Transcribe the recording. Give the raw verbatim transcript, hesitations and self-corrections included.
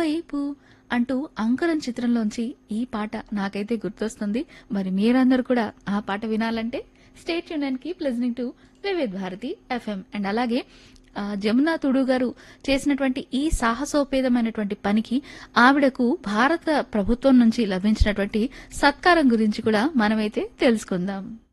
వైపు అంటూ అంకురం చిత్రంలోంచి ఈ పాట నాకైతే గుర్తొస్తుంది. మరి మీరందరూ కూడా ఆ పాట వినాలంటే state Yoon and keep listening to Vividh Bharati FM. And అలాగే ఆ, జమునా తుడు గారు చేసినటువంటి ఈ సాహసోపేతమైనటువంటి పనికి ఆవిడకు భారత ప్రభుత్వం నుంచి లభించినటువంటి సత్కారం గురించి కూడా మనమైతే తెలుసుకుందాం.